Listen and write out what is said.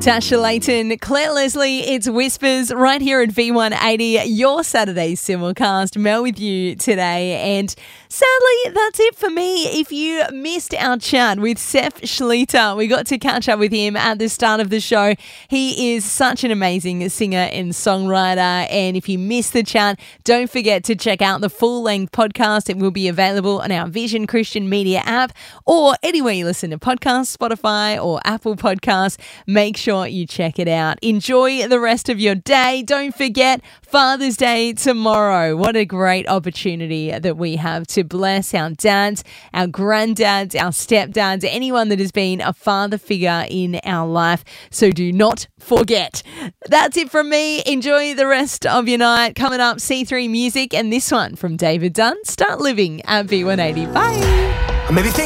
Tasha Layton, Claire Leslie, it's Whispers right here at V180, your Saturday simulcast. Mel with you today. And sadly, that's it for me. If you missed our chat with Seth Schlitter, we got to catch up with him at the start of the show. He is such an amazing singer and songwriter. And if you missed the chat, don't forget to check out the full-length podcast. It will be available on our Vision Christian Media app or anywhere you listen to podcasts, Spotify or Apple Podcasts. Make sure you check it out. Enjoy the rest of your day. Don't forget Father's Day tomorrow. What a great opportunity that we have to bless our dads, our granddads, our stepdads, anyone that has been a father figure in our life. So do not forget. That's it from me. Enjoy the rest of your night. Coming up, C3 Music and this one from David Dunn. Start living at V180. Bye. Maybe